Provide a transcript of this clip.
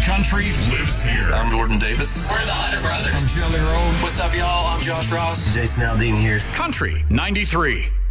country lives here. I'm Jordan Davis. We're the Hunter Brothers. I'm Joey Rowe. What's up, y'all? I'm Josh Ross. Jason Aldean here. Country 93.